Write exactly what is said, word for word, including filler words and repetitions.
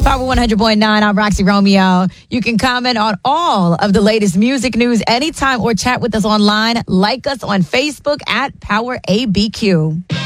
Power one hundred point nine, I'm Roxy Romeo. You can comment on all of the latest music news anytime or chat with us online. Like us on Facebook at Power A B Q.